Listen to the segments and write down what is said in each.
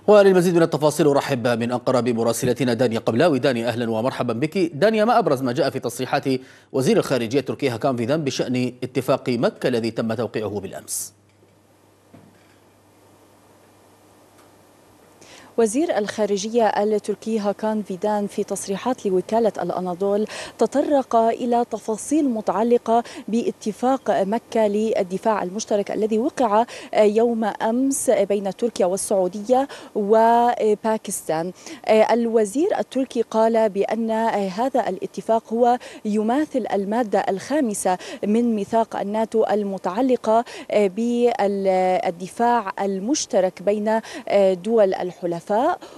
وللمزيد من التفاصيل أرحب من أنقرة بمراسلتنا دانيا قبلاوي. دانيا، أهلا ومرحبا بك. دانيا، ما أبرز ما جاء في تصريحات وزير الخارجية التركي هاكان فيدان بشأن اتفاق مكة الذي تم توقيعه بالأمس؟ وزير الخارجية التركي هاكان فيدان في تصريحات لوكالة الأناضول تطرق إلى تفاصيل متعلقة باتفاق مكة للدفاع المشترك الذي وقع يوم أمس بين تركيا والسعودية وباكستان. الوزير التركي قال بأن هذا الاتفاق هو يماثل المادة الخامسة من ميثاق الناتو المتعلقة بالدفاع المشترك بين دول الحلفاء،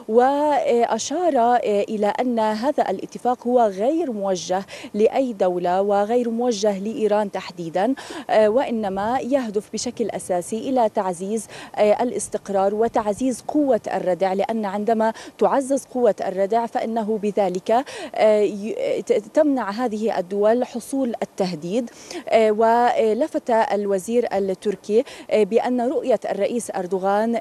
وأشار إلى أن هذا الاتفاق هو غير موجه لأي دولة وغير موجه لإيران تحديدا، وإنما يهدف بشكل أساسي إلى تعزيز الاستقرار وتعزيز قوة الردع، لأن عندما تعزز قوة الردع فإنه بذلك تمنع هذه الدول حصول التهديد. ولفت الوزير التركي بأن رؤية الرئيس أردوغان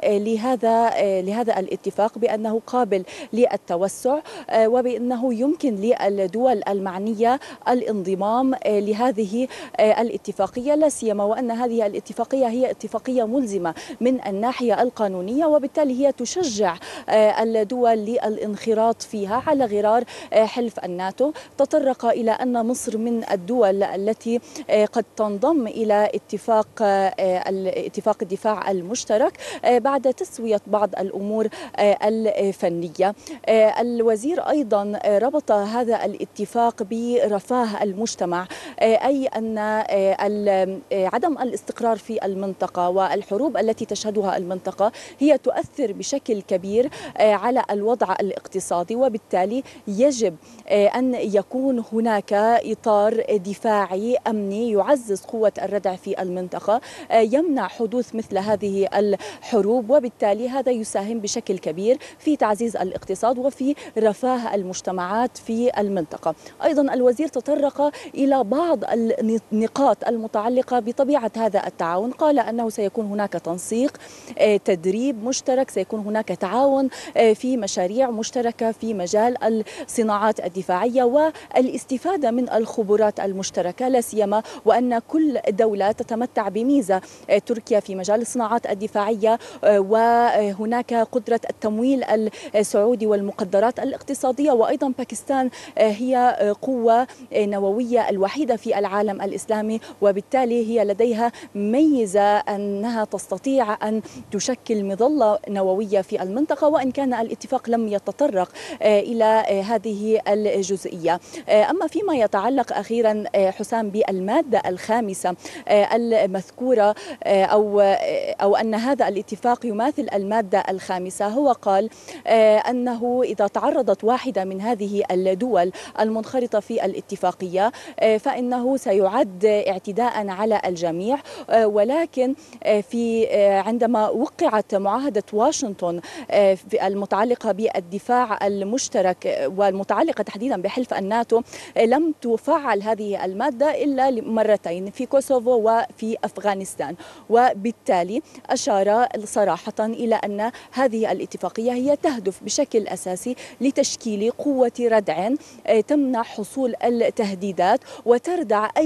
لهذا الاتفاق بأنه قابل للتوسع، وبأنه يمكن للدول المعنية الانضمام لهذه الاتفاقية، لا سيما وأن هذه الاتفاقية هي اتفاقية ملزمة من الناحية القانونية، وبالتالي هي تشجع الدول للانخراط فيها على غرار حلف الناتو. تطرق إلى أن مصر من الدول التي قد تنضم إلى اتفاق الدفاع المشترك بعد تسوية بعض الأمور الفنية. الوزير أيضا ربط هذا الاتفاق برفاه المجتمع، أي أن عدم الاستقرار في المنطقة والحروب التي تشهدها المنطقة هي تؤثر بشكل كبير على الوضع الاقتصادي، وبالتالي يجب أن يكون هناك إطار دفاعي أمني يعزز قوة الردع في المنطقة، يمنع حدوث مثل هذه الحروب، وبالتالي هذا يساهم بشكل كبير في تعزيز الاقتصاد وفي رفاه المجتمعات في المنطقة. أيضا الوزير تطرق إلى بعض النقاط المتعلقة بطبيعة هذا التعاون. قال أنه سيكون هناك تنسيق، تدريب مشترك، سيكون هناك تعاون في مشاريع مشتركة في مجال الصناعات الدفاعية والاستفادة من الخبرات المشتركة، لا سيما وأن كل دولة تتمتع بميزة. تركيا في مجال الصناعات الدفاعية، وهناك قدرة التمويل السعودي والمقدرات الاقتصادية، وأيضا باكستان هي قوة نووية الوحيدة في العالم الإسلامي، وبالتالي هي لديها ميزة أنها تستطيع أن تشكل مظلة نووية في المنطقة، وإن كان الاتفاق لم يتطرق إلى هذه الجزئية. أما فيما يتعلق أخيرا حسام بالمادة الخامسة المذكورة، أو أن هذا الاتفاق يماثل المادة الخامسة، هو قال أنه إذا تعرضت واحدة من هذه الدول المنخرطة في الاتفاقية فإنه سيعد اعتداء على الجميع، ولكن عندما وقعت معاهدة واشنطن المتعلقة بالدفاع المشترك والمتعلقة تحديدا بحلف الناتو لم تفعل هذه المادة إلا مرتين، في كوسوفو وفي أفغانستان، وبالتالي أشار صراحة إلى أن هذه الاتفاقية هي تهدف بشكل أساسي لتشكيل قوة ردع تمنع حصول التهديدات وتردع أي